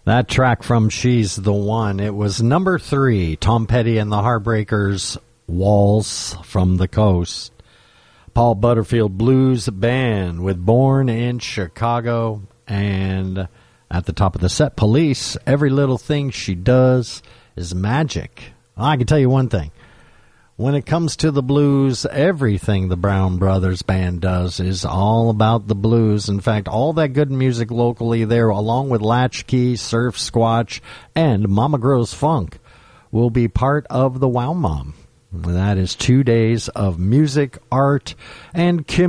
That track from She's the One. It was number 3, Tom Petty and the Heartbreakers, Walls from the Coast. Paul Butterfield Blues Band with Born in Chicago. And at the top of the set, Police, Every Little Thing She Does is Magic. I can tell you one thing. When it comes to the blues, everything the Brown Brothers Band does is all about the blues. In fact, all that good music locally there, along with Latchkey, Surf Squatch, and Mama Grows Funk, will be part of the Wow Mom. That is 2 days of music, art, and community.